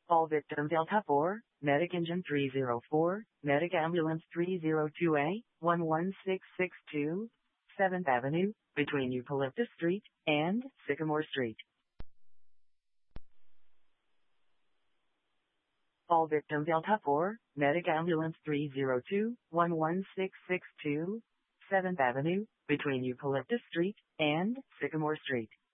All victims Delta 4, Medic Engine 304, Medic Ambulance 302A, 11662, 7th Avenue, between Eucalyptus Street and Sycamore Street. All victims Delta 4, Medic Ambulance 302, 11662, 7th Avenue, between Eucalyptus Street and Sycamore Street.